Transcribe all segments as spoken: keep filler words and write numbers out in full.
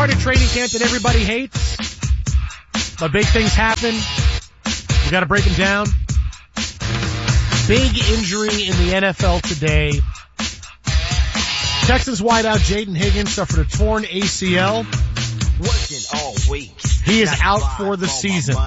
part of training camp that everybody hates, but big things happen. We got to break them down. Big injury in the N F L today. Texans wideout Jaden Higgins suffered a torn A C L. Working all week. He is out for the season.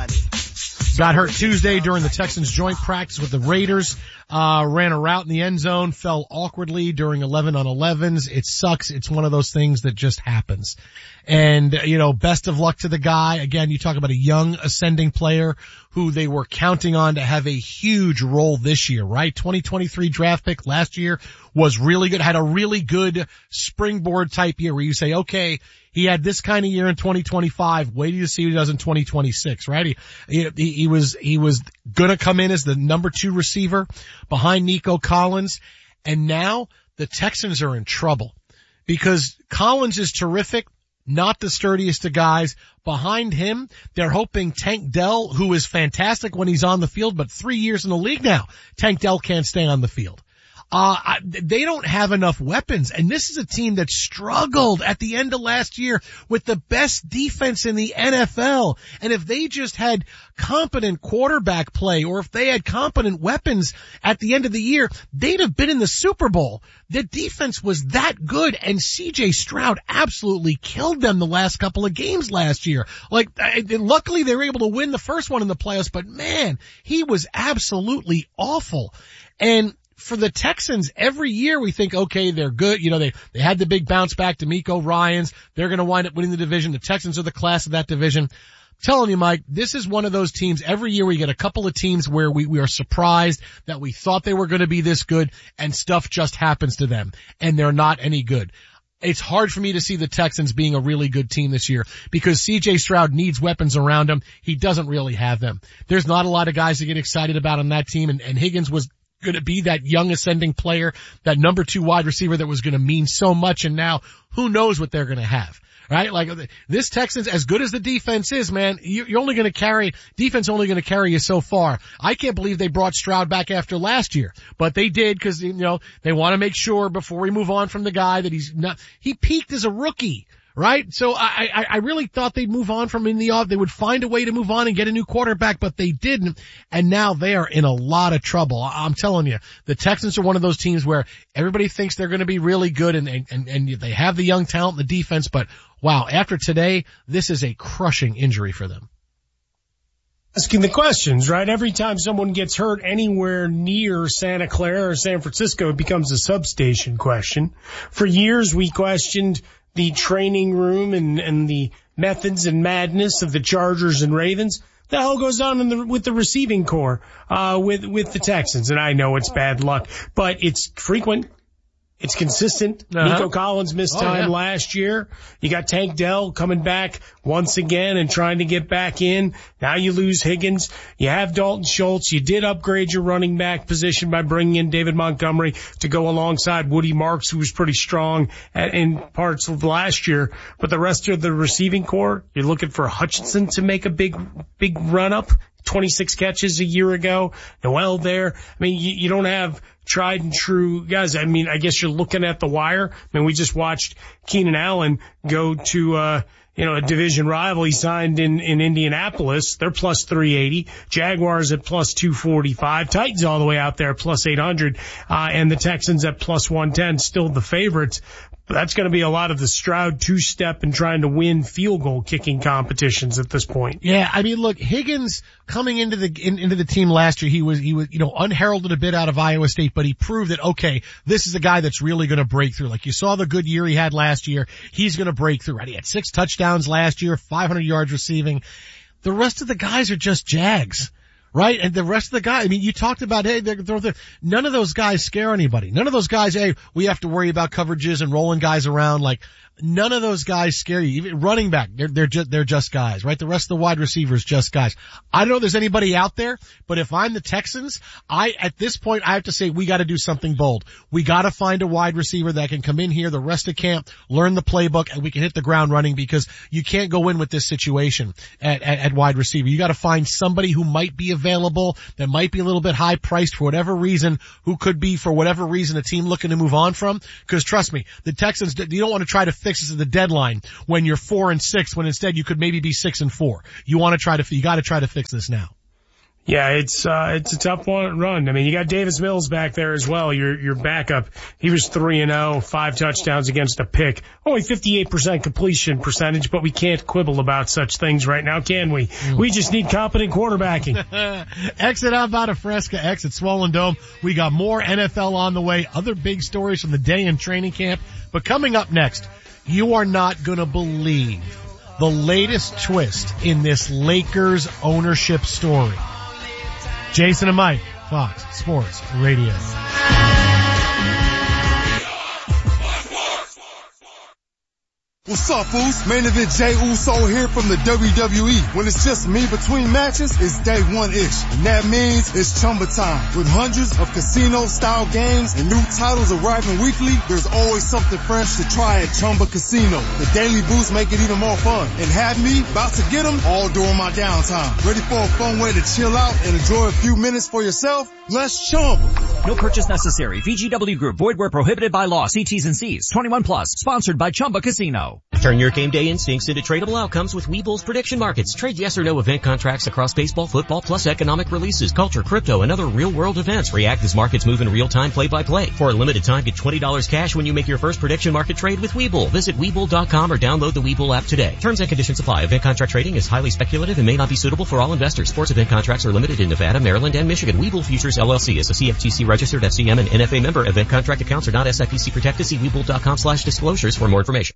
Got hurt Tuesday during the Texans joint practice with the Raiders. Uh, ran a route in the end zone, fell awkwardly during eleven on elevens. It sucks. It's one of those things that just happens. And, you know, best of luck to the guy. Again, you talk about a young ascending player who they were counting on to have a huge role this year, right? twenty twenty-three draft pick last year was really good, had a really good springboard type year where you say, okay, he had this kind of year in twenty twenty-five. Wait till you see what he does in twenty twenty-six, right? He, he, he was, he was gonna come in as the number two receiver behind Nico Collins. And now the Texans are in trouble because Collins is terrific, not the sturdiest of guys. Behind him, they're hoping Tank Dell, who is fantastic when he's on the field, but three years in the league now, Tank Dell can't stay on the field. Uh, I, they don't have enough weapons, and this is a team that struggled at the end of last year with the best defense in the N F L. And if they just had competent quarterback play, or if they had competent weapons at the end of the year, they'd have been in the Super Bowl. The defense was that good, and C J Stroud absolutely killed them the last couple of games last year. Like, luckily they were able to win the first one in the playoffs, but man, he was absolutely awful. And for the Texans, every year we think, okay, they're good. You know, they, they had the big bounce back to D'Amico Ryans. They're going to wind up winning the division. The Texans are the class of that division. I'm telling you, Mike, this is one of those teams. Every year we get a couple of teams where we, we are surprised that we thought they were going to be this good and stuff just happens to them and they're not any good. It's hard for me to see the Texans being a really good team this year because C J Stroud needs weapons around him. He doesn't really have them. There's not a lot of guys to get excited about on that team, and, and Higgins was going to be that young ascending player, that number two wide receiver that was going to mean so much, and now who knows what they're going to have, right? Like, this Texans, as good as the defense is, man, you're only going to carry, defense only going to carry you so far. I can't believe they brought Stroud back after last year, but they did because, you know, they want to make sure before we move on from the guy that he's not, he peaked as a rookie. Right? So I, I, I really thought they'd move on from in the off. They would find a way to move on and get a new quarterback, but they didn't. And now they are in a lot of trouble. I'm telling you, the Texans are one of those teams where everybody thinks they're going to be really good and, and, and they have the young talent in the defense, but wow, after today, this is a crushing injury for them. Asking the questions, right? Every time someone gets hurt anywhere near Santa Clara or San Francisco, it becomes a substation question. For years, we questioned the training room and, and the methods and madness of the Chargers and Ravens. The hell goes on in the, with the receiving core, uh, with, with the Texans? And I know it's bad luck, but it's frequent. It's consistent. Uh-huh. Nico Collins missed oh, time yeah. last year. You got Tank Dell coming back once again and trying to get back in. Now you lose Higgins. You have Dalton Schultz. You did upgrade your running back position by bringing in David Montgomery to go alongside Woody Marks, who was pretty strong at, in parts of last year. But the rest of the receiving core, you're looking for Hutchinson to make a big, big run up. twenty-six catches a year ago. Noel there. I mean, you, you don't have tried and true guys. I mean, I guess you're looking at the wire. I mean, we just watched Keenan Allen go to, uh, you know, a division rival. He signed in, in Indianapolis. They're plus three eighty. Jaguars at plus two forty-five. Titans all the way out there, plus eight hundred. Uh, and the Texans at plus one ten, still the favorites. But that's going to be a lot of the Stroud two-step and trying to win field goal kicking competitions at this point. Yeah, I mean, look, Higgins coming into the in, into the team last year, he was he was you know unheralded a bit out of Iowa State, but he proved that okay, this is a guy that's really going to break through. Like you saw the good year he had last year, he's going to break through. Right? He had six touchdowns last year, five hundred yards receiving. The rest of the guys are just Jags. Right? And the rest of the guys, I mean, you talked about, hey, they're, they're, they're, none of those guys scare anybody. None of those guys, hey, we have to worry about coverages and rolling guys around. Like, none of those guys scare you. Even running back, they're, they're just, they're just guys, right? The rest of the wide receivers, just guys. I don't know if there's anybody out there, but if I'm the Texans, I, at this point, I have to say we gotta do something bold. We gotta find a wide receiver that can come in here the rest of camp, learn the playbook, and we can hit the ground running because you can't go in with this situation at, at, at wide receiver. You gotta find somebody who might be available, that might be a little bit high priced for whatever reason, who could be for whatever reason a team looking to move on from. Cause trust me, the Texans, you don't want to try to fit fix this at the deadline when you're four and six, when instead you could maybe be six and four. You want to try to, you got to try to fix this now. Yeah, it's, uh, it's a tough one run. I mean, you got Davis Mills back there as well, your, your backup. He was three and oh, five touchdowns against a pick. Only fifty-eight percent completion percentage, but we can't quibble about such things right now, can we? Mm. We just need competent quarterbacking. Exit out out of Fresca, exit Swollen Dome. We got more N F L on the way, other big stories from the day in training camp. But coming up next, you are not gonna believe the latest twist in this Lakers ownership story. Jason and Mike, Fox Sports Radio. What's up, fools? Main event Jey Uso here from the W W E. When it's just me between matches, it's day one-ish. And that means it's Chumba time. With hundreds of casino-style games and new titles arriving weekly, there's always something fresh to try at Chumba Casino. The daily boosts make it even more fun. And have me about to get them all during my downtime. Ready for a fun way to chill out and enjoy a few minutes for yourself? Let's Chumba. No purchase necessary. V G W Group. Void where prohibited by law. See T's and C's. twenty-one plus. Sponsored by Chumba Casino. Turn your game day instincts into tradable outcomes with Webull's prediction markets. Trade yes or no event contracts across baseball, football, plus economic releases, culture, crypto, and other real-world events. React as markets move in real time, play by play. For a limited time, get twenty dollars cash when you make your first prediction market trade with Webull. Visit Webull dot com or download the Webull app today. Terms and conditions apply. Event contract trading is highly speculative and may not be suitable for all investors. Sports event contracts are limited in Nevada, Maryland, and Michigan. Webull Futures L L C is a C F T C registered F C M and N F A member. Event contract accounts are not S I P C protected. See Webull dot com slash disclosures for more information.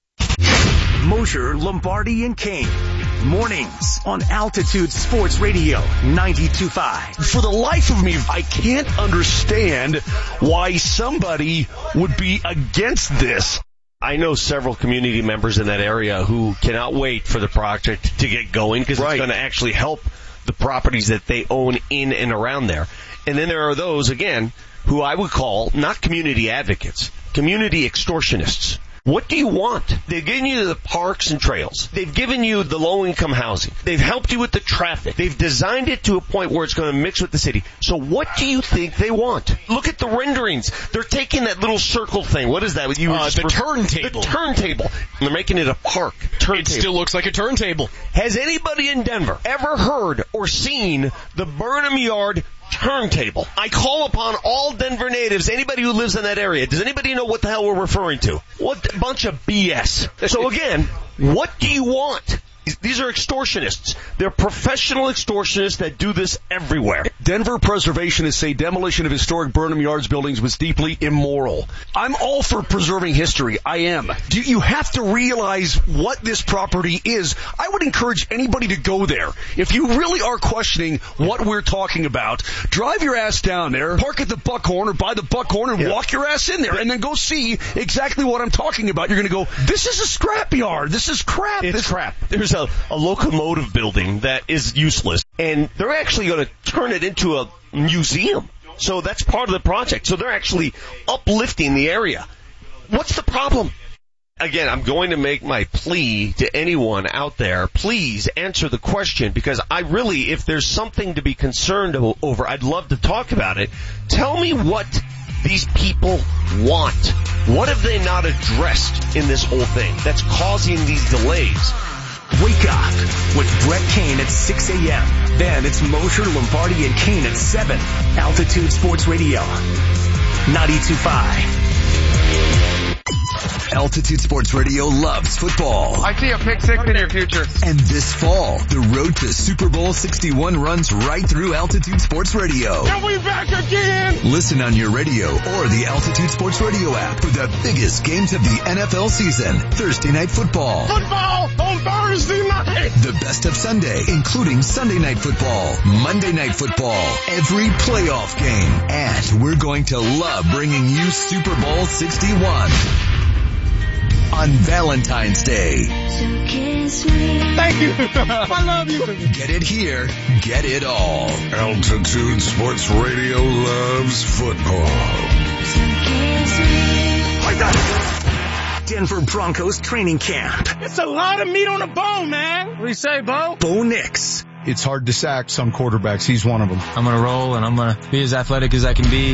Mosher, Lombardi, and Kane. Mornings on Altitude Sports Radio ninety-two point five. For the life of me, I can't understand why somebody would be against this. I know several community members in that area who cannot wait for the project to get going because right. It's going to actually help the properties that they own in and around there. And then there are those, again, who I would call not community advocates, community extortionists. What do you want? They've given you the parks and trails. They've given you the low-income housing. They've helped you with the traffic. They've designed it to a point where it's going to mix with the city. So what do you think they want? Look at the renderings. They're taking that little circle thing. What is that? You uh, the turntable. The turntable. And they're making it a park. Turntable. It still looks like a turntable. Has anybody in Denver ever heard or seen the Burnham Yard turntable? I call upon all Denver natives, anybody who lives in that area. Does anybody know what the hell we're referring to? What bunch of B S. So again, what do you want? These are extortionists. They're professional extortionists that do this everywhere. Denver preservationists say demolition of historic Burnham Yards buildings was deeply immoral. I'm all for preserving history. I am. Do you have to realize what this property is? I would encourage anybody to go there. If you really are questioning what we're talking about, drive your ass down there, park at the Buckhorn or by the Buckhorn and yeah. walk your ass in there and then go see exactly what I'm talking about. You're going to go, this is a scrapyard. This is crap. It's this crap. There's A, a locomotive building that is useless, and they're actually going to turn it into a museum. So that's part of the project. So they're actually uplifting the area. What's the problem? Again, I'm going to make my plea to anyone out there. Please answer the question, because I really, if there's something to be concerned over, I'd love to talk about it. Tell me what these people want. What have they not addressed in this whole thing that's causing these delays? Wake up with Brett Kane at six a.m. Then it's Mosher, Lombardi, and Kane at seven. Altitude Sports Radio ninety-two point five. Altitude Sports Radio loves football. I see a pick six in your future. And this fall, the road to Super Bowl sixty-one runs right through Altitude Sports Radio. And we back again! Listen on your radio or the Altitude Sports Radio app for the biggest games of the N F L season. Thursday Night Football. Football on Thursday night! The best of Sunday, including Sunday Night Football, Monday Night Football, every playoff game. And we're going to love bringing you Super Bowl sixty-one. On Valentine's Day. Thank you. I love you. Get it here. Get it all. Altitude Sports Radio loves football. Denver Broncos training camp. It's a lot of meat on the bone, man. What do you say, Bo? Bo Nix. It's hard to sack some quarterbacks. He's one of them. I'm going to roll, and I'm going to be as athletic as I can be.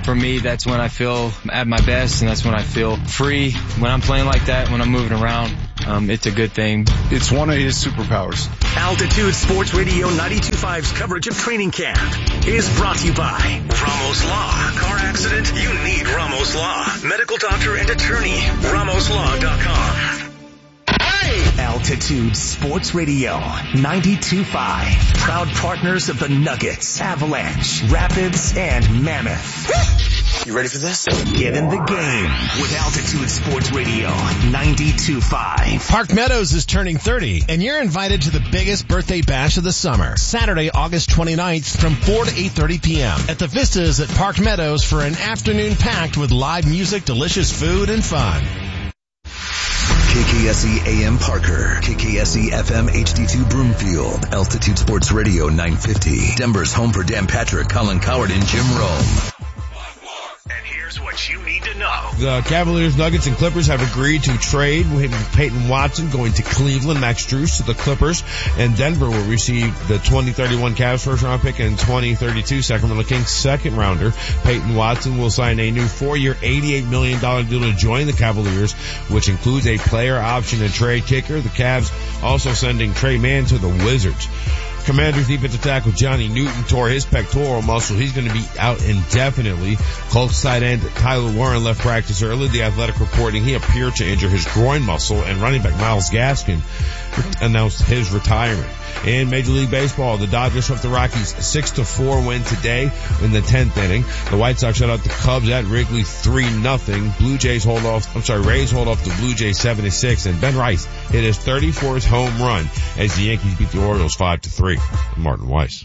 for me, that's when I feel at my best, and that's when I feel free. When I'm playing like that, when I'm moving around, um, it's a good thing. It's one of his superpowers. Altitude Sports Radio ninety-two point five's coverage of training camp is brought to you by Ramos Law. Car accident? You need Ramos Law. Medical doctor and attorney. Ramos Law dot com. Altitude Sports Radio ninety-two point five. Proud partners of the Nuggets, Avalanche, Rapids, and Mammoth. You ready for this? Get in the game with Altitude Sports Radio ninety-two point five. Park Meadows is turning thirty, and you're invited to the biggest birthday bash of the summer, Saturday, August twenty-ninth from four to eight thirty p.m. at the Vistas at Park Meadows for an afternoon packed with live music, delicious food, and fun. K K S E A M Parker, K K S E F M H D two Broomfield, Altitude Sports Radio nine fifty, Denver's home for Dan Patrick, Colin Coward, and Jim Rome. And here's what you need to know. The Cavaliers, Nuggets, and Clippers have agreed to trade with Peyton Watson going to Cleveland, Max Strus to the Clippers, and Denver will receive the twenty thirty-one Cavs first round pick and twenty thirty-two Sacramento Kings second rounder. Peyton Watson will sign a new four-year, eighty-eight million dollars deal to join the Cavaliers, which includes a player option and trade kicker. The Cavs also sending Trey Mann to the Wizards. Commanders defensive tackle Johnny Newton tore his pectoral muscle. He's going to be out indefinitely. Colts tight end Tyler Warren left practice early. The Athletic reporting he appeared to injure his groin muscle, and running back Myles Gaskin announced his retirement. In Major League Baseball, the Dodgers swept the Rockies six to four win today in the tenth inning. The White Sox shut out the Cubs at Wrigley three nothing. Blue Jays hold off, I'm sorry, Rays hold off the Blue Jays seven to six, and Ben Rice hit his thirty-fourth home run as the Yankees beat the Orioles five to three. Martin Weiss.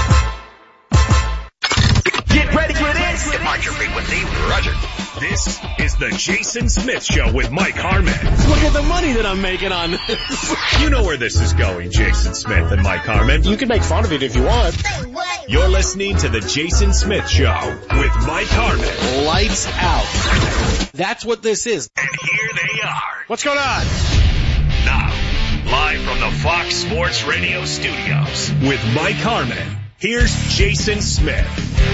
Get ready for this. Get Mark your frequency. Roger. This is the Jason Smith Show with Mike Harmon. Look at the money that I'm making on this. You know where this is going, Jason Smith and Mike Harmon. You can make fun of it if you want. You're listening to the Jason Smith Show with Mike Harmon. Lights out. That's what this is. And here they are. What's going on? Now, live from the Fox Sports Radio studios with Mike Harmon. Here's Jason Smith.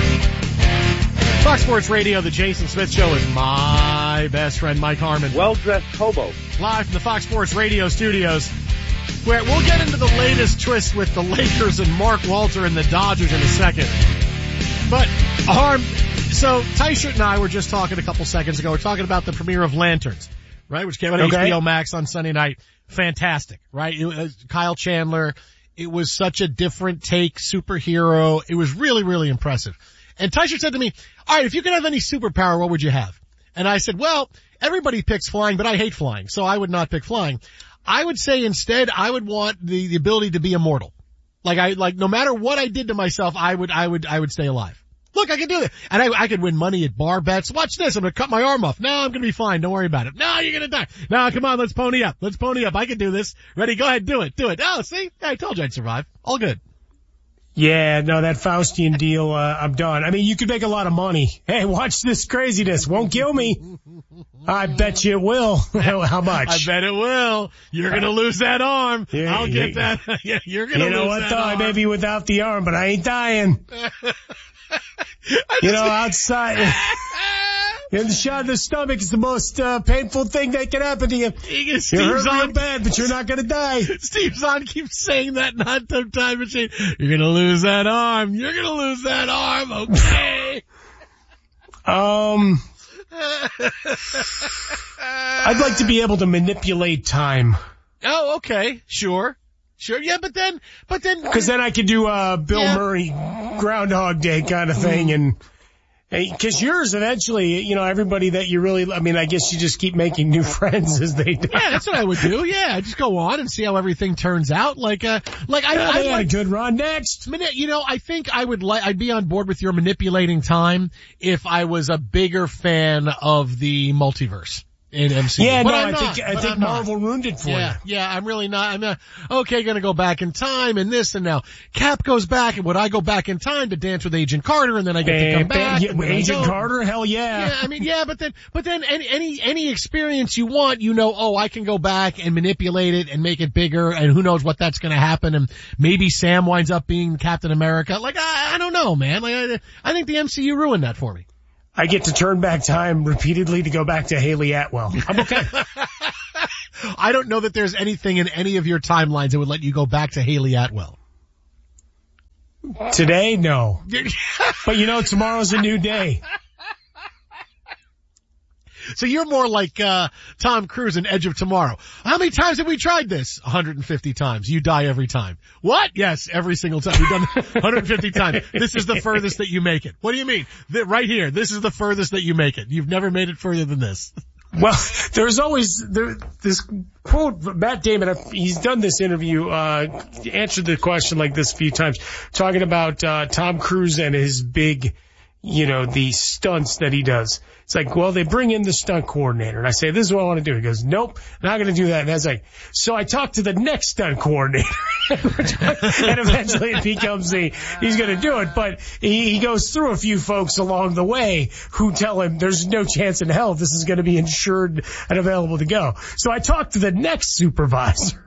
Fox Sports Radio, the Jason Smith Show with my best friend Mike Harmon. Well-dressed hobo. Live from the Fox Sports Radio studios, where we'll get into the latest twist with the Lakers and Mark Walter and the Dodgers in a second. But, Harm, so Tyshirt and I were just talking a couple seconds ago. We're talking about the premiere of Lanterns, right, which came out on okay. H B O Max on Sunday night. Fantastic, right? It was Kyle Chandler. It was such a different take, superhero. It was really, really impressive. And Tyshirt said to me, all right, if you could have any superpower, what would you have? And I said, well, everybody picks flying, but I hate flying, so I would not pick flying. I would say instead I would want the, the ability to be immortal. Like I, like no matter what I did to myself, I would, I would, I would stay alive. Look, I can do this. And I, I could win money at bar bets. Watch this. I'm going to cut my arm off. No, I'm going to be fine. Don't worry about it. No, you're going to die. No, come on. Let's pony up. Let's pony up. I can do this. Ready? Go ahead. Do it. Do it. Oh, see? I told you I'd survive. All good. Yeah, no, that Faustian deal, uh, I'm done. I mean, you could make a lot of money. Hey, watch this craziness. Won't kill me. I bet you it will. How much? I bet it will. You're going to lose that arm. Yeah, I'll get yeah. that. Yeah, you're going to lose that You know what, though? arm. I may be without the arm, but I ain't dying. You know, outside. And the shot in the stomach is the most uh, painful thing that can happen to you. Steve's you're hurt on real bad, but you're not going to die. Steve Zahn keeps saying that in Hot Tub Time Machine. You're going to lose that arm. You're going to lose that arm. Okay. Um, I'd like to be able to manipulate time. Oh, okay. Sure. Sure, yeah, but then, but then... Because then I could do uh Bill yeah. Murray Groundhog Day kind of thing, and because yours eventually, you know, everybody that you really, I mean, I guess you just keep making new friends as they die. Yeah, that's what I would do. Yeah, I just go on and see how everything turns out. Like, uh, like I, yeah, I, they I had a good run next. You know, I think I would like, I'd be on board with your manipulating time if I was a bigger fan of the multiverse. In M C U. Yeah, but no, I'm I not, think, I but think I'm Marvel not. ruined it for yeah, you. Yeah, I'm really not, I'm not, okay, gonna go back in time and this and now. Cap goes back, and would I go back in time to dance with Agent Carter and then I get bam, to come back? Yeah, Agent Carter? Hell yeah. Yeah, I mean, yeah, but then, but then any, any, any experience you want, you know, oh, I can go back and manipulate it and make it bigger, and who knows what that's gonna happen, and maybe Sam winds up being Captain America. Like, I, I don't know, man. Like, I, I think the M C U ruined that for me. I get to turn back time repeatedly to go back to Haley Atwell. I'm okay. I don't know that there's anything in any of your timelines that would let you go back to Haley Atwell. Today, no. But you know, tomorrow's a new day. So you're more like uh Tom Cruise in Edge of Tomorrow. How many times have we tried this? one hundred fifty times. You die every time. What? Yes, every single time. We've done it one hundred fifty times. This is the furthest that you make it. What do you mean? The, right here. This is the furthest that you make it. You've never made it further than this. Well, there's always there, this quote, Matt Damon, he's done this interview, uh, answered the question like this a few times, talking about, uh, Tom Cruise and his big, you know, the stunts that he does. It's like, well, they bring in the stunt coordinator. And I say, this is what I want to do. He goes, nope, not going to do that. And I was like, so I talked to the next stunt coordinator. And eventually it becomes the, he's going to do it. But he, he goes through a few folks along the way who tell him there's no chance in hell this is going to be insured and available to go. So I talked to the next supervisor.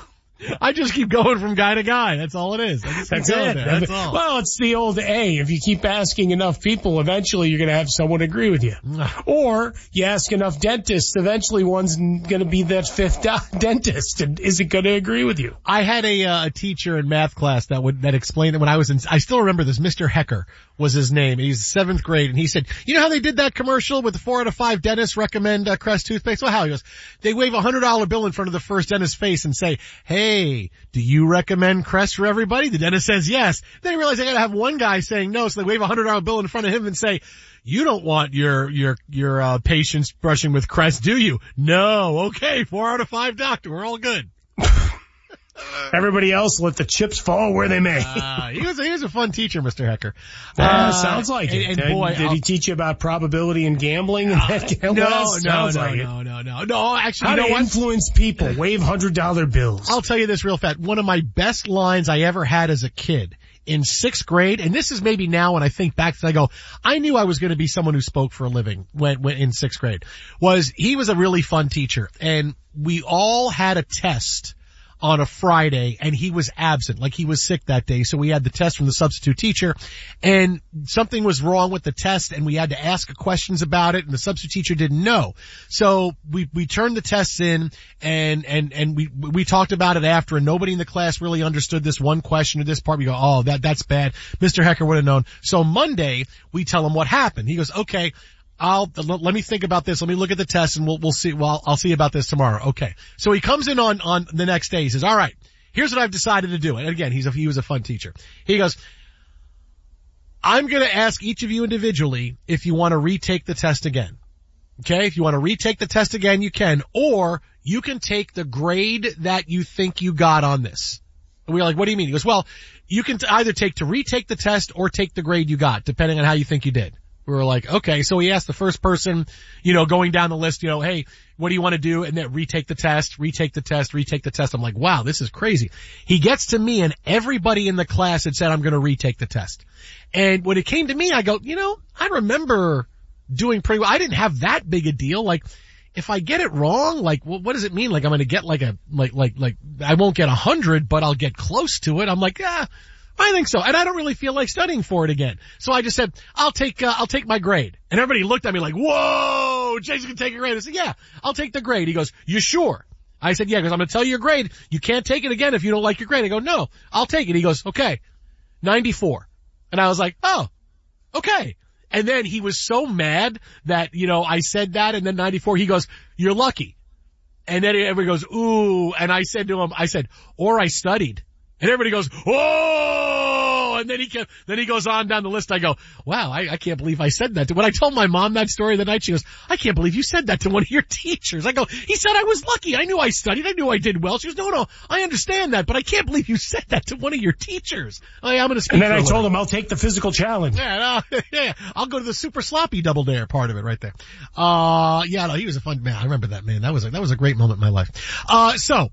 I just keep going from guy to guy. That's all it is. That's it. That's all. Well, it's the old A. If you keep asking enough people, eventually you're going to have someone agree with you. Or you ask enough dentists, eventually one's going to be that fifth dentist and isn't going to agree with you. I had a, uh, a teacher in math class that would, that explained it when I was in, I still remember this, Mister Hecker was his name. He's seventh grade, and he said, you know how they did that commercial with the four out of five dentists recommend uh, Crest toothpaste? Well, how? He goes, they wave a one hundred dollar bill in front of the first dentist's face and say, hey, do you recommend Crest for everybody? The dentist says yes. Then he realized they gotta have one guy saying no, so they wave a one hundred dollar bill in front of him and say, you don't want your, your, your, uh, patients brushing with Crest, do you? No. Okay. Four out of five doctor. We're all good. Everybody else let the chips fall where they may. uh, he was, he was a fun teacher, Mister Hecker. Uh, uh, sounds like and, it. And boy, did I'll, he teach you about probability and gambling? And that uh, no, no, sounds no, like no, it. no, no, no. Actually, How you know to what? influence people. Wave one hundred dollar bills. I'll tell you this real fast. One of my best lines I ever had as a kid in sixth grade, and this is maybe now when I think back to it, I go, I knew I was going to be someone who spoke for a living when, when in sixth grade, was he was a really fun teacher, and we all had a test on a Friday, and he was absent, like he was sick that day. So we had the test from the substitute teacher, and something was wrong with the test, and we had to ask questions about it, and the substitute teacher didn't know. So we, we turned the tests in, and, and, and we, we talked about it after, and nobody in the class really understood this one question or this part. We go, oh, that, that's bad. Mister Hecker would have known. So Monday, we tell him what happened. He goes, okay, I'll, let me think about this. Let me look at the test and we'll, we'll see. Well, I'll see about this tomorrow. Okay. So he comes in on, on the next day. He says, all right, here's what I've decided to do. And again, he's a, he was a fun teacher. He goes, I'm going to ask each of you individually if you want to retake the test again. Okay. If you want to retake the test again, you can, or you can take the grade that you think you got on this. And we were like, what do you mean? He goes, well, you can t- either take to retake the test or take the grade you got, depending on how you think you did. We were like, okay, so he asked the first person, you know, going down the list, you know, hey, what do you want to do? And then retake the test, retake the test, retake the test. I'm like, wow, this is crazy. He gets to me and everybody in the class had said, I'm going to retake the test. And when it came to me, I go, you know, I remember doing pretty well. I didn't have that big a deal. Like, if I get it wrong, like, well, what does it mean? Like, I'm going to get like a, like, like, like, I won't get a hundred, but I'll get close to it. I'm like, yeah. I think so. And I don't really feel like studying for it again. So I just said, I'll take, uh, I'll take my grade. And everybody looked at me like, whoa, Jason can take a grade. I said, yeah, I'll take the grade. He goes, you sure? I said, yeah, because I'm going to tell you your grade. You can't take it again if you don't like your grade. I go, no, I'll take it. He goes, okay, ninety-four. And I was like, oh, okay. And then he was so mad that, you know, I said that and then ninety-four, he goes, you're lucky. And then everybody goes, ooh. And I said to him, I said, or I studied. And everybody goes, oh, and then he kept, then he goes on down the list. I go, wow, I, I can't believe I said that. When I told my mom that story the night, she goes, I can't believe you said that to one of your teachers. I go, he said I was lucky. I knew I studied. I knew I did well. She goes, no, no, I understand that, but I can't believe you said that to one of your teachers. I, I'm going to speak. And then I told him I'll take the physical challenge. Yeah, no, yeah, I'll go to the super sloppy double dare part of it right there. Uh, yeah, no, he was a fun man. I remember that, man. That was a, that was a great moment in my life. Uh, so.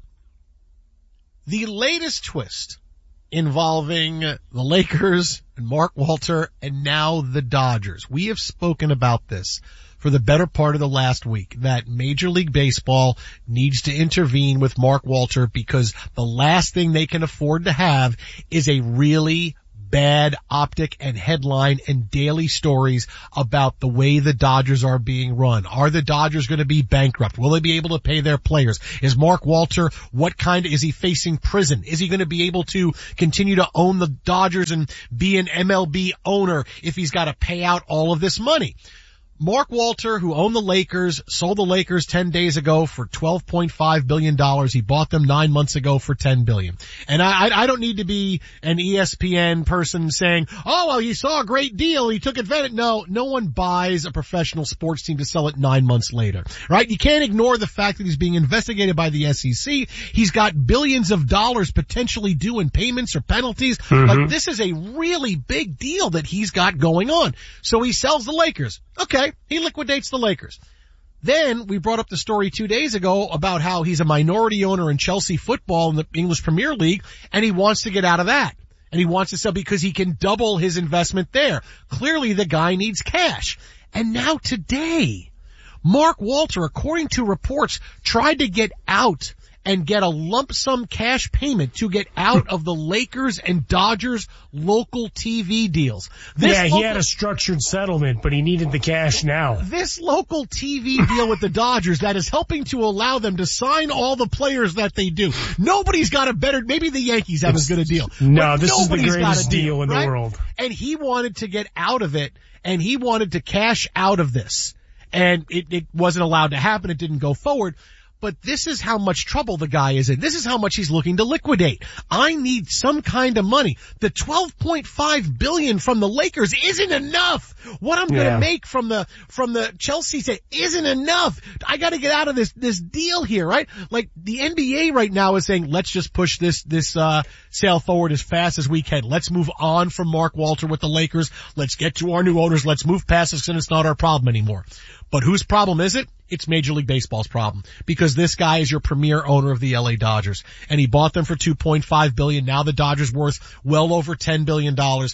The latest twist involving the Lakers and Mark Walter and now the Dodgers. We have spoken about this for the better part of the last week, that Major League Baseball needs to intervene with Mark Walter because the last thing they can afford to have is a really bad optic and headline and daily stories about the way the Dodgers are being run. Are the Dodgers going to be bankrupt? Will they be able to pay their players? Is Mark Walter, what kind, is he facing prison? Is he going to be able to continue to own the Dodgers and be an M L B owner if he's got to pay out all of this money? Mark Walter, who owned the Lakers, sold the Lakers ten days ago for twelve point five billion dollars. He bought them nine months ago for ten billion dollars. And I, I don't need to be an E S P N person saying, oh, well, you saw a great deal. He took advantage. No, no one buys a professional sports team to sell it nine months later, right? You can't ignore the fact that he's being investigated by the S E C. He's got billions of dollars potentially due in payments or penalties. Mm-hmm. Like, this is a really big deal that he's got going on. So he sells the Lakers. Okay, he liquidates the Lakers. Then we brought up the story two days ago about how he's a minority owner in Chelsea football in the English Premier League, and he wants to get out of that. And he wants to sell because he can double his investment there. Clearly the guy needs cash. And now today, Mark Walter, according to reports, tried to get out and get a lump sum cash payment to get out of the Lakers and Dodgers local T V deals. This yeah, local, he had a structured settlement, but he needed the cash now. This local T V deal with the Dodgers that is helping to allow them to sign all the players that they do. Nobody's got a better, maybe the Yankees have it's, as good a deal. No, this is the greatest deal, deal in right? the world. And he wanted to get out of it, and he wanted to cash out of this. And it, it wasn't allowed to happen. It didn't go forward. But this is how much trouble the guy is in. This is how much he's looking to liquidate. I need some kind of money. The twelve point five billion dollars from the Lakers isn't enough. What I'm going to yeah. make from the from the Chelsea say isn't enough. I got to get out of this this deal here, right? Like the N B A right now is saying, let's just push this this uh sale forward as fast as we can. Let's move on from Mark Walter with the Lakers. Let's get to our new owners. Let's move past this, and it's not our problem anymore. But whose problem is it? It's Major League Baseball's problem, because this guy is your premier owner of the L A Dodgers, and he bought them for two point five billion dollars. Now the Dodgers worth well over ten billion dollars.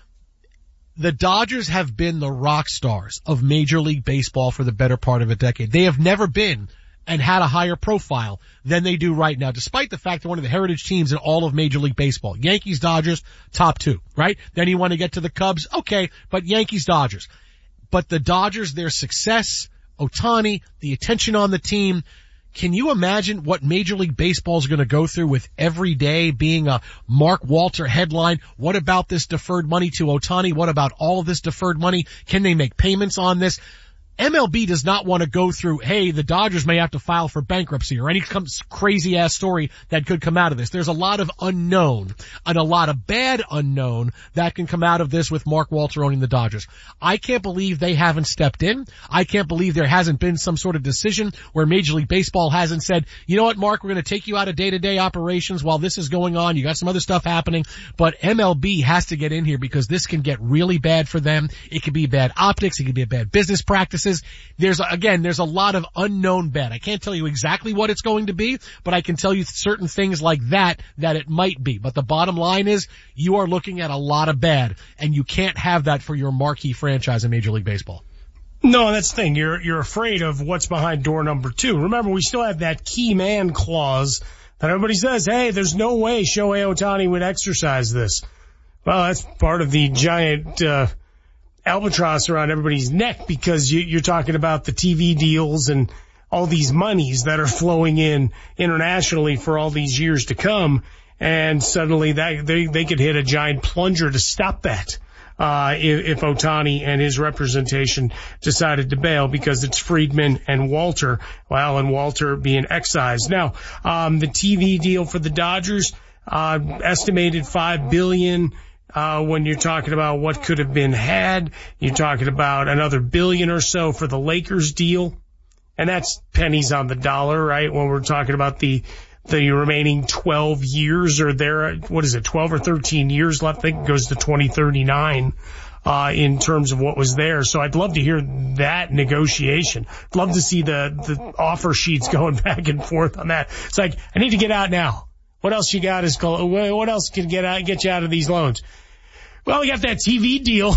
The Dodgers have been the rock stars of Major League Baseball for the better part of a decade. They have never been and had a higher profile than they do right now, despite the fact they're one of the heritage teams in all of Major League Baseball. Yankees, Dodgers, top two, right? Then you want to get to the Cubs, okay, but Yankees, Dodgers. But the Dodgers, their success, Ohtani, the attention on the team. Can you imagine what Major League Baseball is going to go through with every day being a Mark Walter headline? What about this deferred money to Ohtani? What about all of this deferred money? Can they make payments on this? M L B does not want to go through, hey, the Dodgers may have to file for bankruptcy or any crazy ass story that could come out of this. There's a lot of unknown and a lot of bad unknown that can come out of this with Mark Walter owning the Dodgers. I can't believe they haven't stepped in. I can't believe there hasn't been some sort of decision where Major League Baseball hasn't said, you know what, Mark, we're going to take you out of day-to-day operations while this is going on. You got some other stuff happening, but M L B has to get in here because this can get really bad for them. It could be bad optics. It could be a bad business practice. There's, again, there's a lot of unknown bad. I can't tell you exactly what it's going to be, but I can tell you certain things like that, that it might be. But the bottom line is you are looking at a lot of bad, and you can't have that for your marquee franchise in Major League Baseball. No, that's the thing. You're, you're afraid of what's behind door number two. Remember, we still have that key man clause that everybody says, hey, there's no way Shohei Ohtani would exercise this. Well, that's part of the giant, uh, albatross around everybody's neck, because you, you're talking about the T V deals and all these monies that are flowing in internationally for all these years to come. And suddenly that they, they could hit a giant plunger to stop that, uh, if, if Ohtani and his representation decided to bail, because it's Friedman and Walter. Well, and Walter being excised. Now, um, the T V deal for the Dodgers, uh, estimated five billion dollars. Uh, when you're talking about what could have been had, you're talking about another billion or so for the Lakers deal. And that's pennies on the dollar, right? When we're talking about the, the remaining twelve years, or there, what is it, twelve or thirteen years left? I think it goes to twenty thirty-nine, uh, in terms of what was there. So I'd love to hear that negotiation. I'd love to see the, the offer sheets going back and forth on that. It's like, I need to get out now. What else you got is, what else can get out, get you out of these loans? Well, we got that T V deal.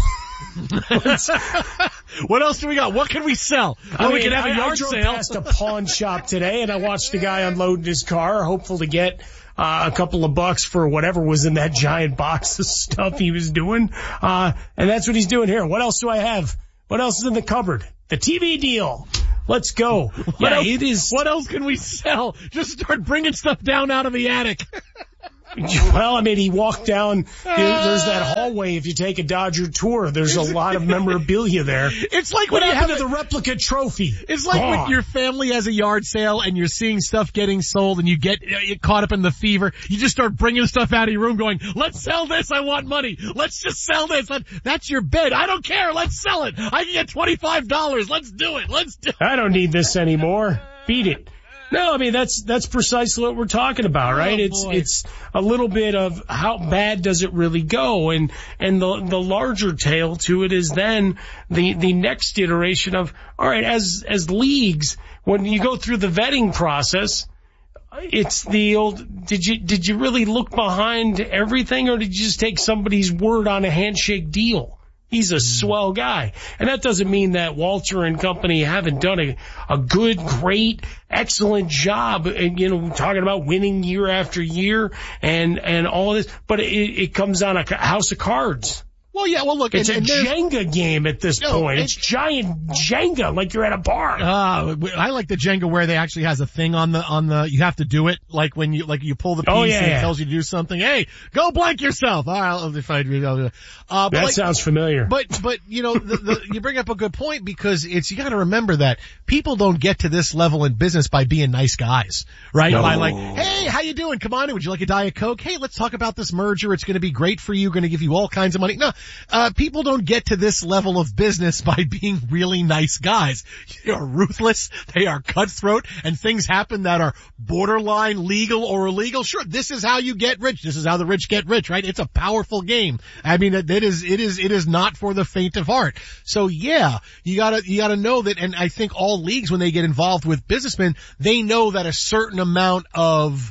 What else do we got? What can we sell? I well, mean, we can have a I, yard I drove sale. past a pawn shop today, and I watched a guy unloading his car, hopeful to get uh, a couple of bucks for whatever was in that giant box of stuff he was doing. Uh, and that's what he's doing here. What else do I have? What else is in the cupboard? The T V deal. Let's go. What Yeah, else, it is. What else can we sell? Just start bringing stuff down out of the attic. Well, I mean, he walked down, there's that hallway. If you take a Dodger tour, there's a lot of memorabilia there. It's like What when you happened have to the replica trophy? It's like Gone. when your family has a yard sale and you're seeing stuff getting sold and you get uh, you caught up in the fever. You just start bringing stuff out of your room going, let's sell this. I want money. Let's just sell this. Let, that's your bed. I don't care. Let's sell it. I can get twenty-five dollars. Let's do it. Let's do it. I don't need this anymore. Beat it. No, I mean, that's, that's precisely what we're talking about, right? Oh, it's, boy. it's a little bit of how bad does it really go? And, and the, the larger tale to it is then the, the next iteration of, all right, as, as leagues, when you go through the vetting process, it's the old, did you, did you really look behind everything or did you just take somebody's word on a handshake deal? He's a swell guy. And that doesn't mean that Walter and company haven't done a, a good, great, excellent job, and, you know, talking about winning year after year and, and all this, but it, it comes on a house of cards. Well, yeah, well, look, It's and, a and Jenga game at this No, point. it- It's giant Jenga, like you're at a bar. Uh, I like the Jenga where they actually has a thing on the, on the, you have to do it, like when you, like you pull the piece Oh, yeah, and it yeah. tells you to do something. Hey, go blank yourself. All right, I'll, if I do, I'll do it. Uh, but That like, sounds familiar. But, but, you know, the, the, you bring up a good point because it's, you gotta remember that people don't get to this level in business by being nice guys, right? No. By like, hey, how you doing? Come on in. Would you like a Diet Coke? Hey, let's talk about this merger. It's gonna be great for you. Gonna give you all kinds of money. No, uh, people don't get to this level of business by being really nice guys. They are ruthless. They are cutthroat and things happen that are borderline legal or illegal. Sure, this is how you get rich. This is how the rich get rich, right? It's a powerful game. I mean, it, it is, it is, it is not for the faint of heart. So yeah, you gotta, you gotta know that, and I think all leagues, when they get involved with businessmen, they know that a certain amount of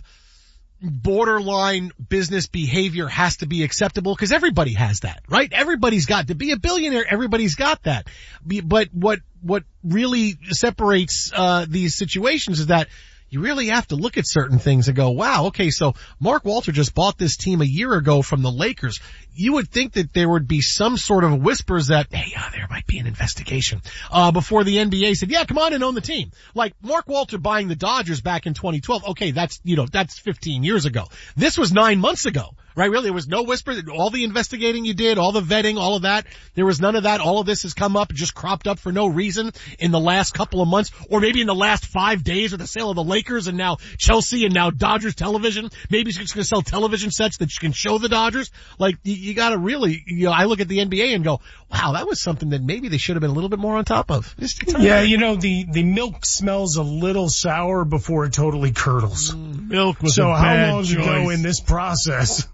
borderline business behavior has to be acceptable because everybody has that, right? Everybody's got to be a billionaire. Everybody's got that. Be- But what, what really separates, uh, these situations is that you really have to look at certain things and go, wow, okay, so Mark Walter just bought this team a year ago from the Lakers. You would think that there would be some sort of whispers that, hey, uh, there might be an investigation, uh, before the N B A said, yeah, come on and own the team. Like Mark Walter buying the Dodgers back in twenty twelve. Okay, that's, you know, that's fifteen years ago. This was nine months ago, right? Really, there was no whisper. All the investigating you did, all the vetting, all of that, there was none of that. All of this has come up, just cropped up for no reason in the last couple of months, or maybe in the last five days with the sale of the Lakers and now Chelsea and now Dodgers television. Maybe he's just going to sell television sets that you can show the Dodgers. Like, you, you got to really, you know, I look at the N B A and go, wow, that was something that maybe they should have been a little bit more on top of. Yeah, you know, the, the milk smells a little sour before it totally curdles. Mm, milk was so a how bad long ago choice. in this process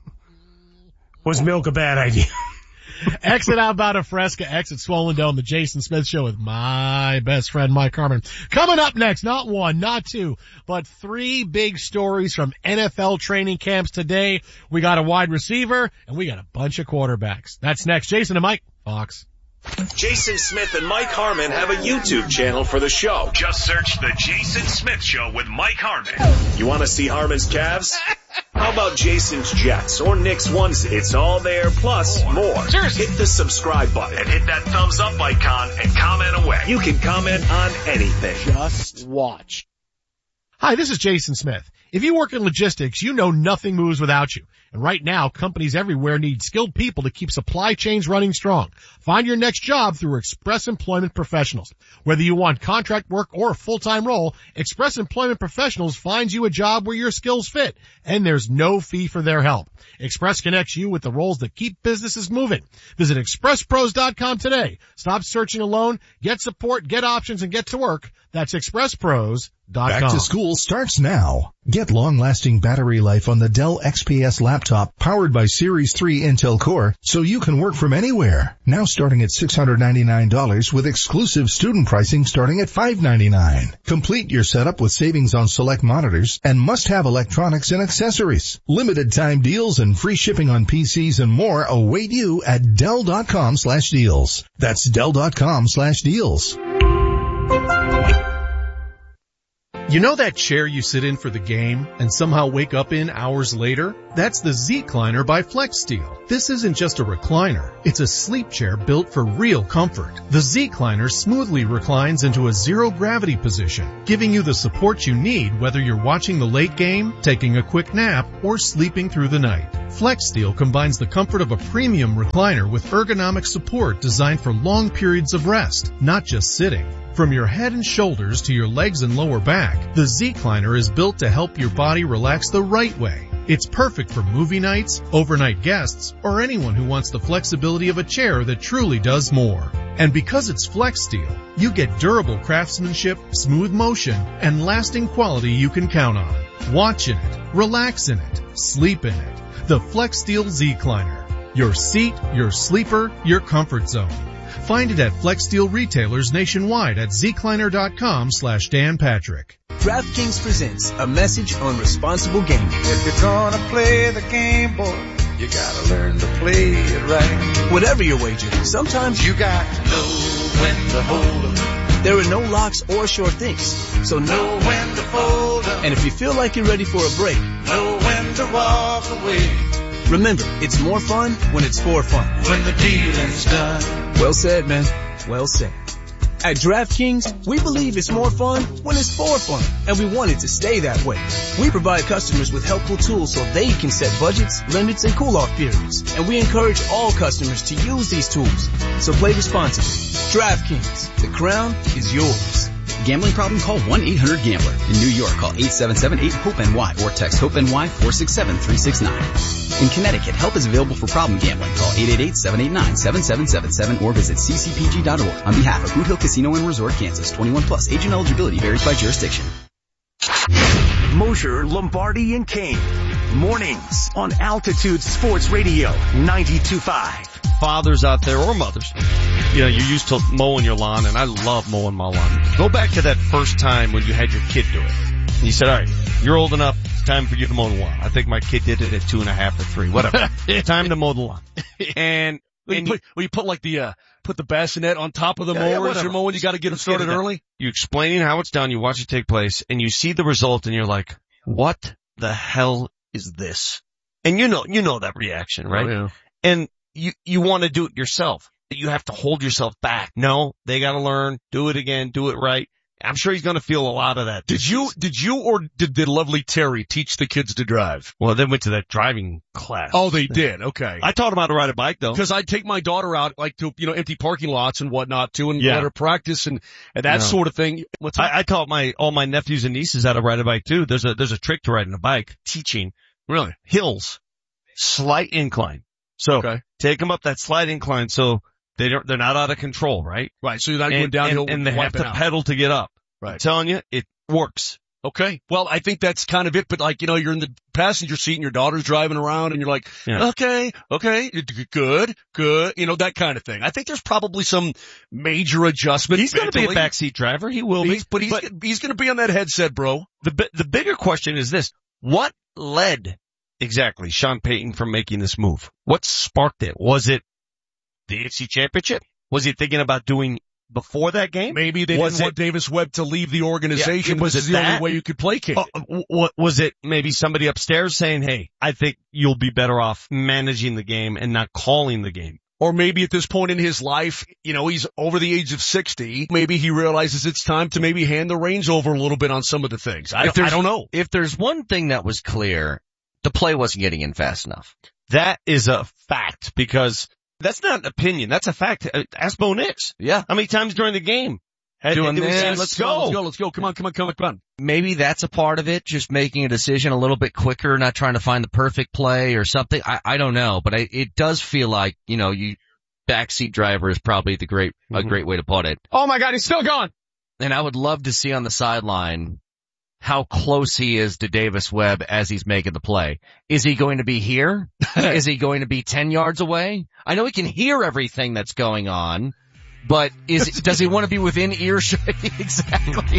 was milk a bad idea? Exit out about a Fresca, exit Swollen Dome, the Jason Smith Show with my best friend Mike Harmon. Coming up next, not one, not two, but three big stories from N F L training camps today. We got a wide receiver and we got a bunch of quarterbacks. That's next. Jason and Mike, Fox. Jason Smith and Mike Harmon have a YouTube channel for the show. Just search The Jason Smith Show with Mike Harmon. You want to see Harmon's calves? How about Jason's Jets or Nick's onesie? It's all there, plus more. Seriously. Hit the subscribe button and hit that thumbs up icon and comment away. You can comment on anything. Just watch. Hi, this is Jason Smith. If you work in logistics, you know nothing moves without you. And right now, companies everywhere need skilled people to keep supply chains running strong. Find your next job through Express Employment Professionals. Whether you want contract work or a full-time role, Express Employment Professionals finds you a job where your skills fit. And there's no fee for their help. Express connects you with the roles that keep businesses moving. Visit express pros dot com today. Stop searching alone. Get support, get options, and get to work. That's express pros dot com. Back to school starts now. Get long-lasting battery life on the Dell X P S laptop powered by Series three Intel Core so you can work from anywhere. Now starting at six hundred ninety-nine dollars with exclusive student pricing starting at five hundred ninety-nine dollars. Complete your setup with savings on select monitors and must-have electronics and accessories. Limited time deals and free shipping on P Cs and more await you at Dell dot com slash deals. That's Dell dot com slash deals. You know that chair you sit in for the game and somehow wake up in hours later? That's the Z-Cliner by FlexSteel. This isn't just a recliner. It's a sleep chair built for real comfort. The Z-Cliner smoothly reclines into a zero-gravity position, giving you the support you need whether you're watching the late game, taking a quick nap, or sleeping through the night. FlexSteel combines the comfort of a premium recliner with ergonomic support designed for long periods of rest, not just sitting. From your head and shoulders to your legs and lower back, the Z-Cliner is built to help your body relax the right way. It's perfect for movie nights, overnight guests, or anyone who wants the flexibility of a chair that truly does more. And because it's FlexSteel, you get durable craftsmanship, smooth motion, and lasting quality you can count on. Watch in it, relax in it, sleep in it. The FlexSteel Z-Cliner. Your seat, your sleeper, your comfort zone. Find it at FlexSteel retailers nationwide at zcliner.com slash Dan Patrick. DraftKings presents a message on responsible gaming. If you're gonna play the game, boy, you gotta learn to play it right. Whatever your wager, sometimes you got to know when to hold 'em. There are no locks or sure things, so know when to fold 'em. And if you feel like you're ready for a break, know when to walk away. Remember, it's more fun when it's for fun. When the dealing's done. Well said, man. Well said. At DraftKings, we believe it's more fun when it's for fun, and we want it to stay that way. We provide customers with helpful tools so they can set budgets, limits, and cool-off periods, and we encourage all customers to use these tools. So play responsibly. DraftKings, the crown is yours. Gambling problem? Call one eight hundred gambler. In New York, call eight seven seven eight hope N Y or text HOPE-NY four six seven three six nine. In Connecticut, help is available for problem gambling. Call eight eight eight seven eight nine seven seven seven seven or visit c c p g dot org. On behalf of Boot Hill Casino and Resort, Kansas, twenty-one plus. Agent eligibility varies by jurisdiction. Mosher, Lombardi, and Kane. Mornings on Altitude Sports Radio ninety-two point five. Fathers out there or mothers, you know, you're used to mowing your lawn, and I love mowing my lawn. Go back to that first time when you had your kid do it. And you said, all right, you're old enough, it's time for you to mow the lawn. I think my kid did it at two and a half or three, whatever. Time to mow the lawn. And, Well, and you, put, well, you put like the, uh, put the bassinet on top of the Yeah, mower yeah, as whatever. you're mowing. You got to get them Let's get started it done. early. You explaining how it's done, you watch it take place, and you see the result, and you're like, what the hell is this? And you know, you know that reaction, right? Oh, yeah. And you, you want to do it yourself. You have to hold yourself back. No, they got to learn, do it again, do it right. I'm sure he's going to feel a lot of that. Did you, did you or did, did lovely Terry teach the kids to drive? Well, they went to that driving class. Oh, they did. Okay. I taught them how to ride a bike, though. Because I'd take my daughter out, like, to, you know, empty parking lots and whatnot, too, and Yeah. let her practice and, and that No. sort of thing. What's that? I, I taught my, all my nephews and nieces how to ride a bike, too. There's a, there's a trick to riding a bike. Teaching. Really? Hills. Slight incline. So, Okay. take them up that slight incline so they don't, they're not out of control, right? Right. So you're not And, going downhill and, and they have wiping to out. pedal to get up. Right. I'm telling you, it works. Okay. Well, I think that's kind of it, but like, you know, you're in the passenger seat and your daughter's driving around and you're like, Yeah. okay, okay, good, good, you know, that kind of thing. I think there's probably some major adjustment. He's going to be a mentally. backseat driver. He will He's, be. but he's, he's going to be on that headset, bro. The bi- the bigger question is this: what led exactly Sean Payton from making this move? What sparked it? Was it the A F C Championship? Was he thinking about doing before that game? Maybe they was didn't it, want Davis Webb to leave the organization. Yeah, was this is it the that? only way you could placate Oh, it. w- w- was it maybe somebody upstairs saying, "Hey, I think you'll be better off managing the game and not calling the game"? Or maybe at this point in his life, you know, he's over the age of sixty. Maybe he realizes it's time to maybe hand the reins over a little bit on some of the things. I, If don't, I there's- don't know. If there's one thing that was clear, the play wasn't getting in fast enough. That is a fact because that's not an opinion. That's a fact. Uh, Ask Bo Nix. Yeah. How many times during the game? Had, Doing did we this. say, Let's let's go. go. Let's go. Let's go. Come on, come on, come on, come on. Maybe that's a part of it, just making a decision a little bit quicker, not trying to find the perfect play or something. I, I don't know, but I, it does feel like, you know, you, backseat driver is probably the great, a Mm-hmm. great way to put it. Oh my God, he's still gone. And I would love to see on the sideline how close he is to Davis Webb as he's making the play. Is he going to be here? Is he going to be ten yards away? I know he can hear everything that's going on, but is does he want to be within earshot? Exactly.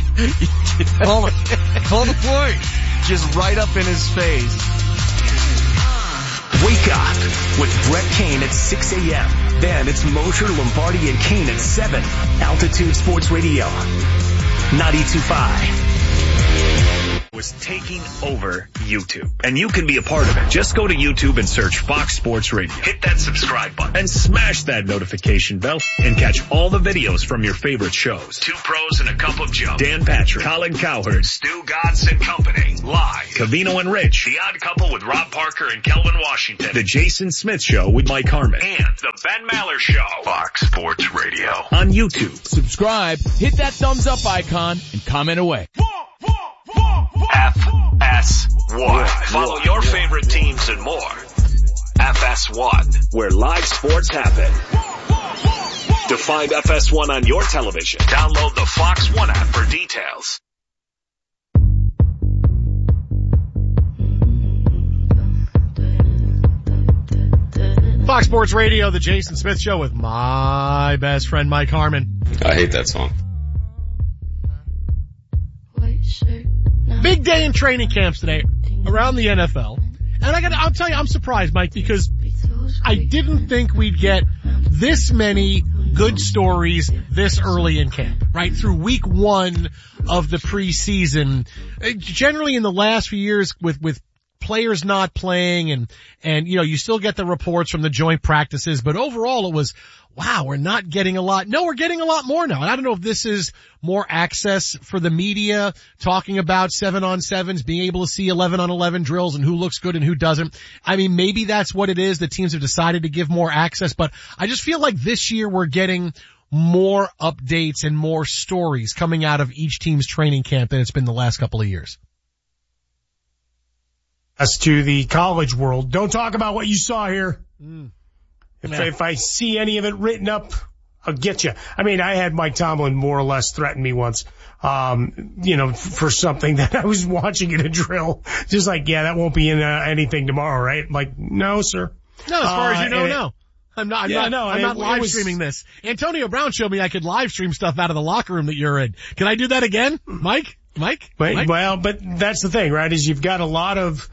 Call it, call the play. Just right up in his face. Wake up with Brett Kane at six a.m. Then it's Mosher, Lombardi, and Kane at seven. Altitude Sports Radio ninety-two point five. was taking over YouTube, and you can be a part of it. Just go to YouTube and search Fox Sports Radio. Hit that subscribe button and smash that notification bell and catch all the videos from your favorite shows. Two Pros and a Cup of Joe. Dan Patrick, Colin Cowherd, Stu Godson Company, live. Cavino and Rich, The Odd Couple with Rob Parker and Kelvin Washington. The Jason Smith Show with Mike Harmon. And The Ben Maller Show. Fox Sports Radio. On YouTube. Subscribe, hit that thumbs up icon, and comment away. F S one. Follow your favorite teams and more. F S one, where live sports happen. To find F S one on your television, download the Fox One app for details. Fox Sports Radio, the Jason Smith Show with my best friend Mike Harmon. I hate that song. Big day in training camps today around the N F L. And I gotta, I'll tell you, I'm surprised, Mike, because I didn't think we'd get this many good stories this early in camp, right? Through week one of the preseason. Generally in the last few years with, with players not playing and, and, you know, you still get the reports from the joint practices, but overall it was, wow, we're not getting a lot. No, we're getting a lot more now. And I don't know if this is more access for the media talking about seven on sevens, being able to see eleven on eleven drills and who looks good and who doesn't. I mean, maybe that's what it is. The teams have decided to give more access, but I just feel like this year we're getting more updates and more stories coming out of each team's training camp than it's been the last couple of years. As to the college world, don't talk about what you saw here. Mm. If, if I see any of it written up, I'll get you. I mean, I had Mike Tomlin more or less threaten me once, um, you know, for something that I was watching in a drill. Just like, yeah, that won't be in uh, anything tomorrow, right? I'm like, no, sir. No, as far uh, as you know, it, no. I'm not, I'm yeah, not, no, I'm it, not live was, streaming this. Antonio Brown showed me I could live stream stuff out of the locker room that you're in. Can I do that again? Mike? Mike? But, Mike? Well, but that's the thing, right? Is you've got a lot of,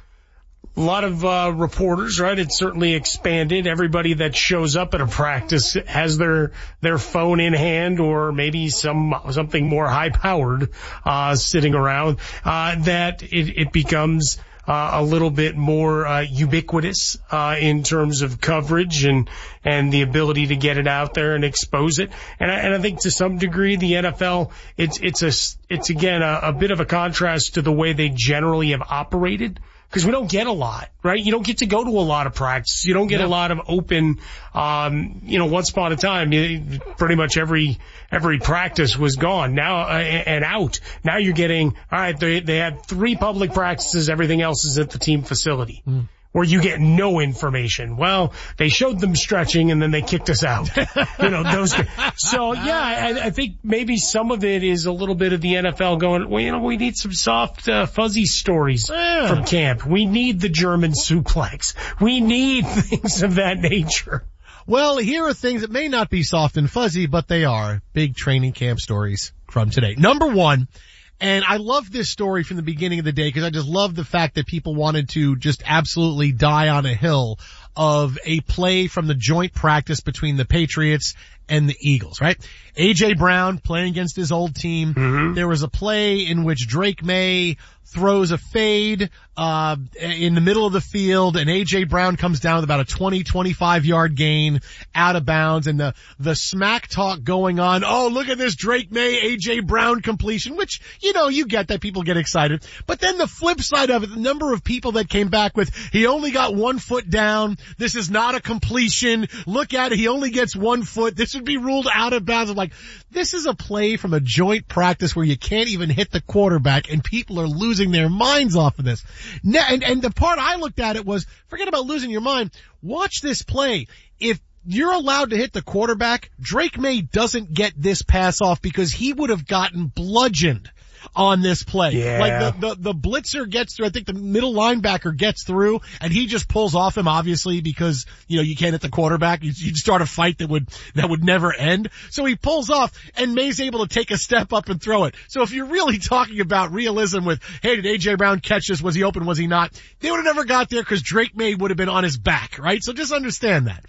A lot of uh reporters, right? It's certainly expanded. Everybody that shows up at a practice has their their phone in hand, or maybe some something more high powered uh sitting around. Uh that it, it becomes uh a little bit more uh ubiquitous uh in terms of coverage and and the ability to get it out there and expose it. And I, and I think to some degree the N F L, it's it's a it's again a, a bit of a contrast to the way they generally have operated. Because we don't get a lot, right? You don't get to go to a lot of practice. You don't get yeah. a lot of open, um, you know, once upon a time, you, pretty much every, every practice was gone now, uh, and out. Now you're getting, all right, they, they had three public practices. Everything else is at the team facility. Mm. Where you get no information. Well, they showed them stretching and then they kicked us out. You know, those. So yeah, I, I think maybe some of it is a little bit of the N F L going, well, you know, we need some soft, uh, fuzzy stories yeah. from camp. We need the German suplex. We need things of that nature. Well, here are things that may not be soft and fuzzy, but they are big training camp stories from today. Number one. And I love this story from the beginning of the day because I just love the fact that people wanted to just absolutely die on a hill of a play from the joint practice between the Patriots and the Eagles, right? A J Brown playing against his old team. Mm-hmm. There was a play in which Drake May throws a fade, uh, in the middle of the field, and A J Brown comes down with about a twenty, twenty-five yard gain out of bounds, and the, the smack talk going on. Oh, look at this Drake May, A J Brown completion, which, you know, you get that people get excited. But then the flip side of it, the number of people that came back with, he only got one foot down. This is not a completion. Look at it. He only gets one foot. This would be ruled out of bounds. I'm like, this is a play from a joint practice where you can't even hit the quarterback, and people are losing their minds off of this. And, and the part I looked at it was, forget about losing your mind. Watch this play. If you're allowed to hit the quarterback, Drake May doesn't get this pass off because he would have gotten bludgeoned on this play. Yeah. Like the, the, the blitzer gets through, I think the middle linebacker gets through, and he just pulls off him, obviously, because, you know, you can't hit the quarterback. You, you'd start a fight that would, that would never end. So he pulls off, and May's able to take a step up and throw it. So if you're really talking about realism with, hey, did A J Brown catch this? Was he open? Was he not? They would have never got there because Drake May would have been on his back, right? So just understand that.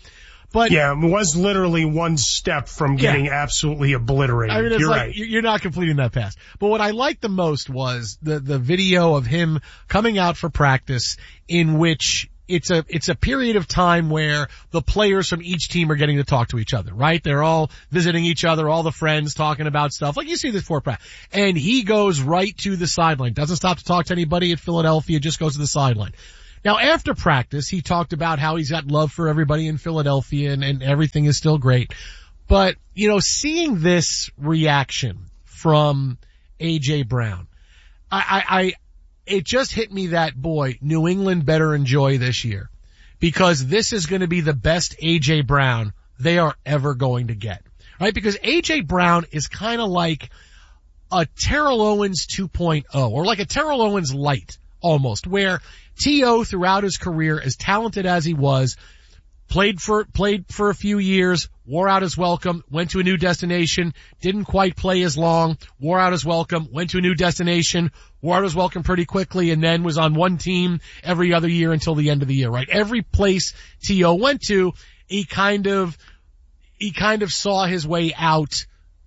But yeah, it was literally one step from getting yeah. absolutely obliterated. I mean, it's you're like, right. You're not completing that pass. But what I liked the most was the, the video of him coming out for practice in which it's a, it's a period of time where the players from each team are getting to talk to each other, right? They're all visiting each other, all the friends talking about stuff. Like you see this for practice. And he goes right to the sideline. Doesn't stop to talk to anybody at Philadelphia, just goes to the sideline. Now after practice, he talked about how he's got love for everybody in Philadelphia and, and everything is still great. But, you know, seeing this reaction from A J Brown, I, I, I it just hit me that, boy, New England better enjoy this year because this is going to be the best A J Brown they are ever going to get, right? Because A J Brown is kind of like a Terrell Owens two point oh or like a Terrell Owens light almost, where T O throughout his career, as talented as he was, played for, played for a few years, wore out his welcome, went to a new destination, didn't quite play as long, wore out his welcome, went to a new destination, wore out his welcome pretty quickly, and then was on one team every other year until the end of the year, right? Every place T O went to, he kind of, he kind of saw his way out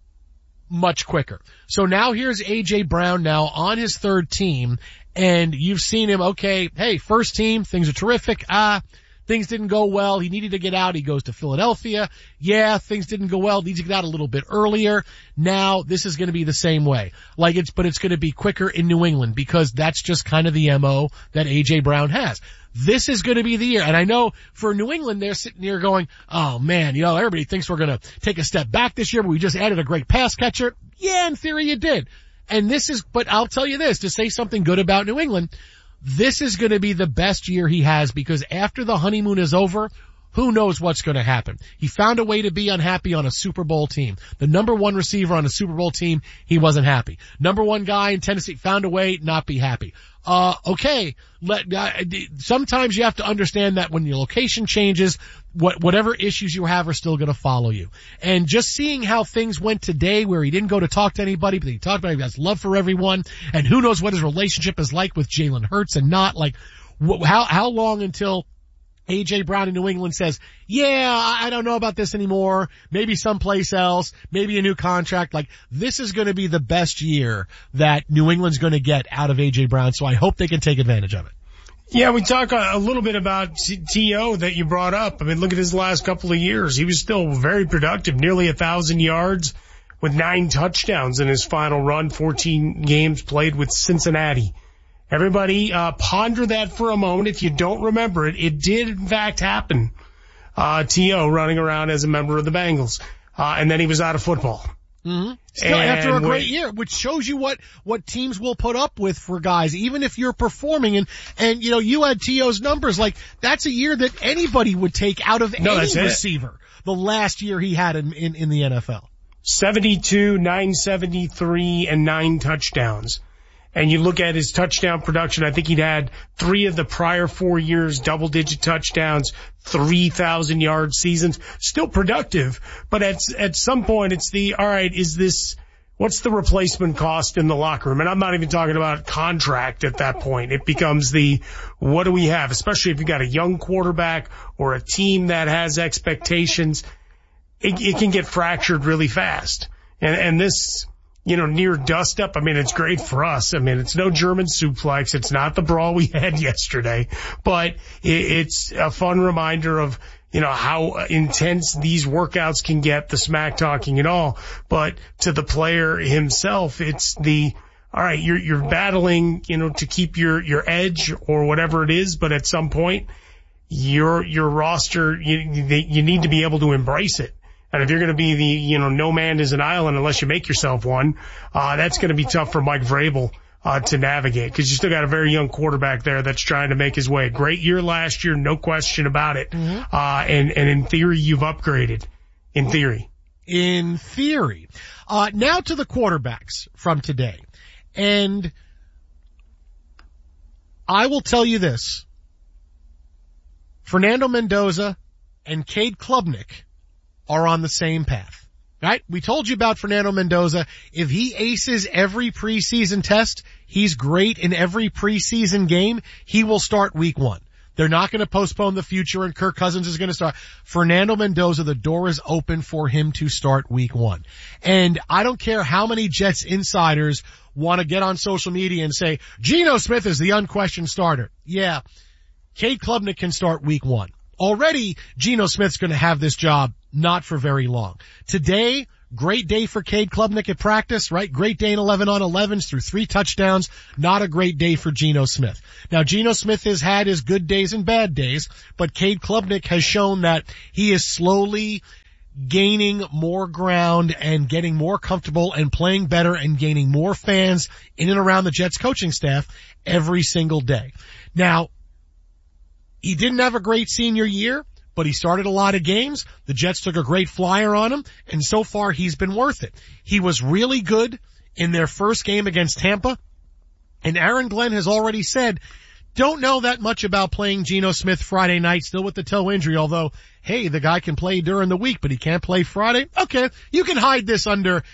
much quicker. So now here's A J Brown now on his third team, and you've seen him, okay, hey, first team, things are terrific, ah, things didn't go well. He needed to get out. He goes to Philadelphia. Yeah, things didn't go well. Needs to get out a little bit earlier. Now this is going to be the same way. Like it's, but it's going to be quicker in New England because that's just kind of the M O that A J Brown has. This is going to be the year. And I know for New England, they're sitting here going, oh man, you know, everybody thinks we're going to take a step back this year, but we just added a great pass catcher. Yeah, in theory you did. And this is, but I'll tell you this, to say something good about New England, this is going to be the best year he has because after the honeymoon is over, who knows what's going to happen. He found a way to be unhappy on a Super Bowl team. The number one receiver on a Super Bowl team, he wasn't happy. Number one guy in Tennessee found a way not be happy. Uh, okay, let, uh, sometimes you have to understand that when your location changes, what, whatever issues you have are still going to follow you. And just seeing how things went today where he didn't go to talk to anybody, but he talked about he has love for everyone, and who knows what his relationship is like with Jalen Hurts and not, like, wh- how, how long until A J Brown in New England says, yeah, I don't know about this anymore. Maybe someplace else. Maybe a new contract. Like, this is going to be the best year that New England's going to get out of A J Brown. So I hope they can take advantage of it. Yeah, we talk a, a little bit about T O that you brought up. I mean, look at his last couple of years. He was still very productive, nearly a thousand yards with nine touchdowns in his final run, fourteen games played with Cincinnati. Everybody, uh, ponder that for a moment. If you don't remember it, it did in fact happen. Uh, T O running around as a member of the Bengals. Uh, and then he was out of football. Mm-hmm. Still and after a great year, which shows you what, what teams will put up with for guys, even if you're performing. And, and, you know, you had T O's numbers, like, that's a year that anybody would take out of no, any receiver. It. The last year he had in, in, in the N F L. seventy-two, nine seventy-three, and nine touchdowns. And you look at his touchdown production, I think he'd had three of the prior four years, double-digit touchdowns, three thousand yard seasons. Still productive, but at at some point it's the, all right, is this, what's the replacement cost in the locker room? And I'm not even talking about contract at that point. It becomes the, what do we have? Especially if you've got a young quarterback or a team that has expectations, it, it can get fractured really fast. And, and this, you know, near dust up. I mean, it's great for us. I mean, it's no German suplex. It's not the brawl we had yesterday, but it, it's a fun reminder of, you know, how intense these workouts can get, the smack talking and all. But to the player himself, it's the, all right, you're, you're battling, you know, to keep your, your edge or whatever it is. But at some point, your, your roster, you, you need to be able to embrace it. And if you're going to be the, you know, no man is an island unless you make yourself one, uh, that's going to be tough for Mike Vrabel, uh, to navigate because you still got a very young quarterback there that's trying to make his way. Great year last year, no question about it. Mm-hmm. Uh, and, and in theory, you've upgraded. In theory. In theory. Uh, now to the quarterbacks from today. And I will tell you this. Fernando Mendoza and Cade Klubnik are on the same path, right? We told you about Fernando Mendoza. If he aces every preseason test, he's great in every preseason game, he will start week one. They're not going to postpone the future and Kirk Cousins is going to start. Fernando Mendoza, the door is open for him to start week one. And I don't care how many Jets insiders want to get on social media and say, Geno Smith is the unquestioned starter. Yeah. Cade Klubnik can start week one. Already, Geno Smith's going to have this job not for very long. Today, great day for Cade Klubnik at practice, right? Great day in eleven on elevens through three touchdowns. Not a great day for Geno Smith. Now, Geno Smith has had his good days and bad days, but Cade Klubnik has shown that he is slowly gaining more ground and getting more comfortable and playing better and gaining more fans in and around the Jets coaching staff every single day. Now, he didn't have a great senior year, but he started a lot of games. The Jets took a great flyer on him, and so far he's been worth it. He was really good in their first game against Tampa, and Aaron Glenn has already said, don't know that much about playing Geno Smith Friday night, still with the toe injury, although, hey, the guy can play during the week, but he can't play Friday. Okay, you can hide this under